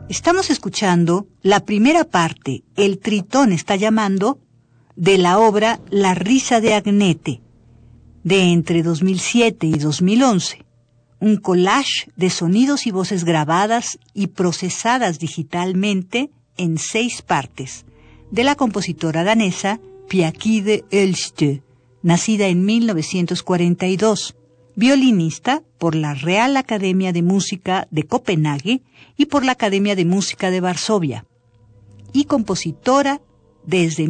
Estamos escuchando la primera parte, El Tritón está llamando, de la obra La risa de Agnete, de entre 2007 y 2011, un collage de sonidos y voces grabadas y procesadas digitalmente en 6 partes, de la compositora danesa Pia-Kide Elste, nacida en 1942, violinista por la Real Academia de Música de Copenhague y por la Academia de Música de Varsovia, y compositora desde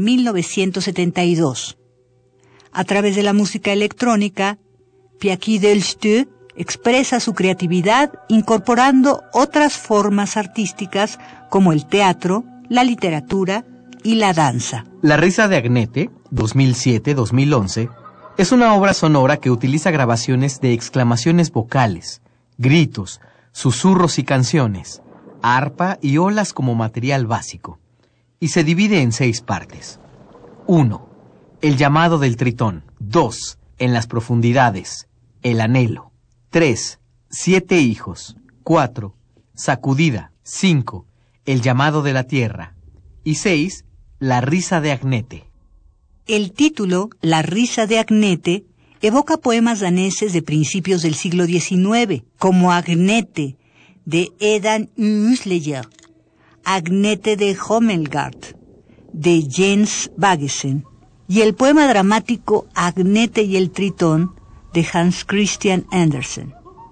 1972. A través de la música electrónica, Pia-Kide Elste expresa su creatividad incorporando otras formas artísticas como el teatro, la literatura y la danza. La risa de Agnete, 2007-2011, es una obra sonora que utiliza grabaciones de exclamaciones vocales, gritos, susurros y canciones, arpa y olas como material básico, y se divide en 6 partes. 1. El llamado del tritón. 2. En las profundidades. El anhelo. 3. 7 hijos. 4. Sacudida. 5. El llamado de la tierra. Y 6. La risa de Agnete. El título, La risa de Agnete, evoca poemas daneses de principios del siglo XIX, como Agnete, de Edan Uusleyer, Agnete de Homelgard, de Jens Baggesen, y el poema dramático Agnete y el Tritón, de Hans Christian Andersen.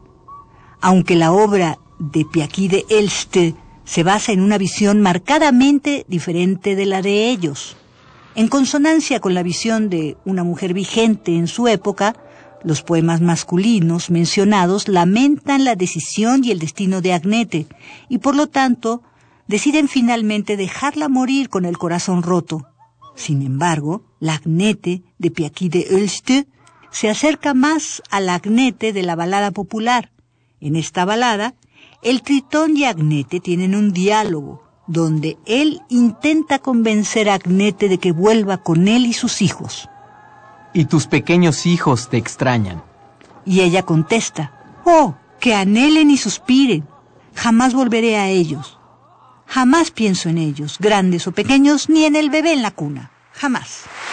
Aunque la obra de Pia-Kide Elste se basa en una visión marcadamente diferente de la de ellos, en consonancia con la visión de una mujer vigente en su época, los poemas masculinos mencionados lamentan la decisión y el destino de Agnete, y por lo tanto deciden finalmente dejarla morir con el corazón roto. Sin embargo, la Agnete de Pia-Kide Elste se acerca más a la Agnete de la balada popular. En esta balada, el Tritón y Agnete tienen un diálogo, donde él intenta convencer a Agnete de que vuelva con él y sus hijos. Y tus pequeños hijos te extrañan. Y ella contesta, oh, que anhelen y suspiren, jamás volveré a ellos. Jamás pienso en ellos, grandes o pequeños, ni en el bebé en la cuna, jamás.